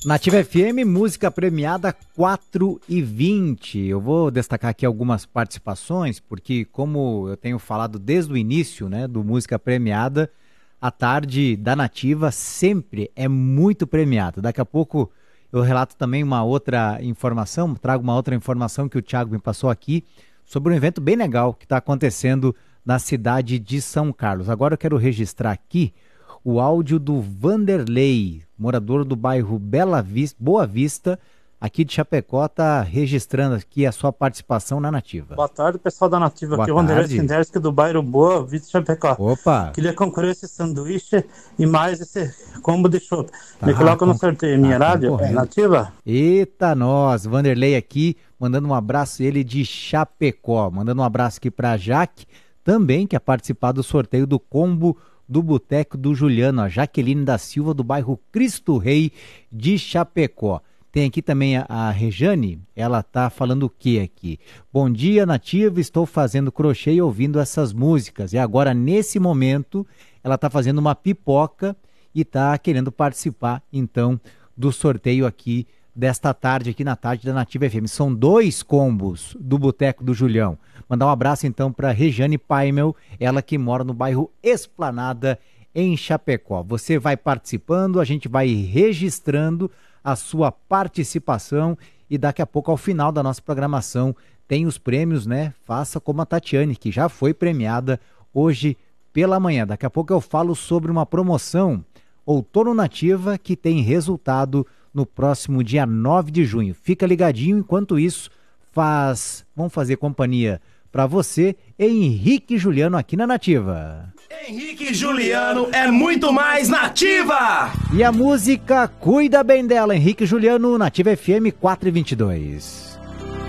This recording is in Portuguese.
Nativa FM, música premiada 4h20. Eu vou destacar aqui algumas participações, porque como eu tenho falado desde o início, né, do Música Premiada, a tarde da Nativa sempre é muito premiada. Daqui a pouco eu relato também uma outra informação, trago uma outra informação que o Thiago me passou aqui, sobre um evento bem legal que está acontecendo na cidade de São Carlos. Agora eu quero registrar aqui o áudio do Vanderlei, morador do bairro Boa Vista, aqui de Chapecó, está registrando aqui a sua participação na Nativa. Boa tarde, pessoal da Nativa. Boa aqui é o Vanderlei tarde. Sinderski do bairro Boa Vista, Chapecó. Opa! Queria concorrer esse sanduíche e mais esse combo de chopp. Tá, Me coloca no sorteio. Minha rádio é Nativa? Eita nós, Vanderlei aqui, mandando um abraço, ele de Chapecó. Mandando um abraço aqui para a Jaque, também, que é participar do sorteio do combo do Boteco do Juliano, a Jaqueline da Silva, do bairro Cristo Rei de Chapecó. Tem aqui também a Rejane, ela tá falando o que aqui? Bom dia, Nativa, estou fazendo crochê e ouvindo essas músicas. E agora, nesse momento, ela tá fazendo uma pipoca e tá querendo participar, então, do sorteio aqui desta tarde, aqui na tarde da Nativa FM. São 2 combos do Boteco do Julião. Mandar um abraço então para Rejane Paimel, ela que mora no bairro Esplanada, em Chapecó. Você vai participando, a gente vai registrando a sua participação e daqui a pouco, ao final da nossa programação, tem os prêmios, né? Faça como a Tatiane, que já foi premiada hoje pela manhã. Daqui a pouco eu falo sobre uma promoção Outono Nativa que tem resultado no próximo dia 9 de junho. Fica ligadinho, enquanto isso, vamos fazer companhia para você, Henrique Juliano aqui na Nativa. Henrique Juliano é muito mais Nativa! E a música Cuida Bem Dela, Henrique Juliano, Nativa FM 4h22.